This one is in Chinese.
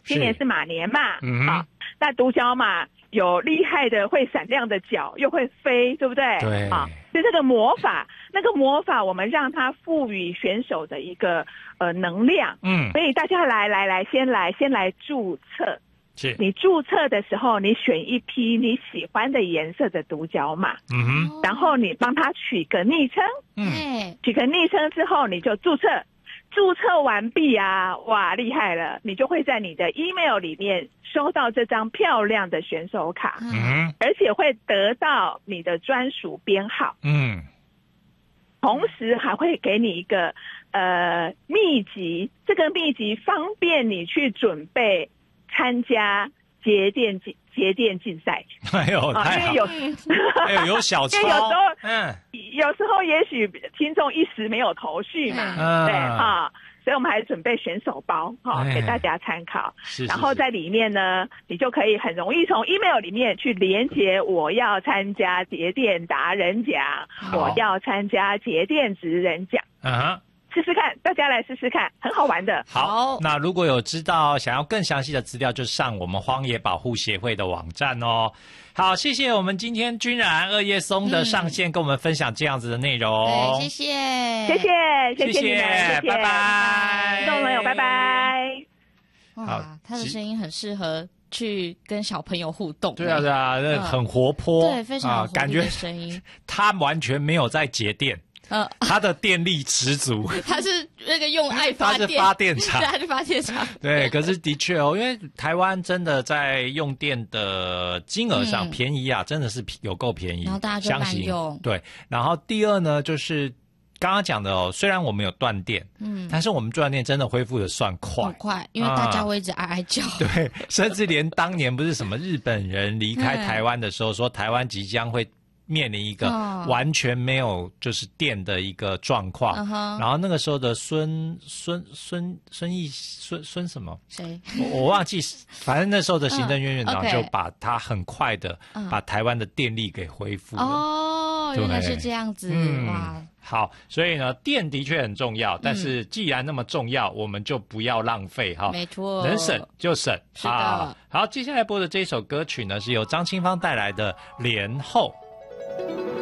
今年是马年嘛，好，那独角马有厉害的会闪亮的脚，又会飞，对不对？ 对， 啊，所以这个魔法，那个魔法我们让它赋予选手的一个能量，所以大家来先来注册。 是你注册的时候，你选一匹你喜欢的颜色的独角马，然后你帮它取个昵称，取个昵称之后你就注册。注册完毕啊，哇，厉害了！你就会在你的 email 里面收到这张漂亮的选手卡，而且会得到你的专属编号，同时还会给你一个秘籍，这个秘籍方便你去准备参加节电竞赛。 哎呦，太好！有小抄， 因为有时候也许听众一时没有头绪嘛，对啊，所以我们还准备选手包给大家参考。然后在里面呢，你就可以很容易从 email 里面去连结我要参加节电达人奖，我要参加节电职人奖。试试看，大家来试试看，很好玩的。 好，那如果有知道想要更详细的资料，就上我们荒野保护协会的网站哦。好，谢谢我们今天君然二叶松的上线，跟我们分享这样子的内容。 对，谢谢你们， 谢谢， 拜拜， 听众朋友，拜拜。 哇，他的声音很适合去跟小朋友互动。 对啊，很活泼， 对，非常感觉声音， 他完全没有在节电。它的电力十足， 它是那个用爱发电， 它是发电厂， 对，它是发电厂。 对，可是的确因为台湾真的在用电的金额上便宜啊，真的是有够便宜， 然后大家就滥用。 对，然后第二呢，就是刚刚讲的虽然我们有断电，但是我们断电真的恢复的算快， 很快，因为大家会一直哀哀叫。 对，甚至连当年不是什么日本人离开台湾的时候，说台湾即将会面临一个完全没有就是电的一个状况，然后那个时候的孙什么？谁？我忘记，反正那时候的行政院院长就把他很快的把台湾的电力给恢复了。 哦，原来是这样子，哇！ 好，所以呢，电的确很重要，但是既然那么重要，我们就不要浪费哈。 没错， 能省就省。 是的。 好，接下来播的这首歌曲呢，是由张清芳带来的《莲后》。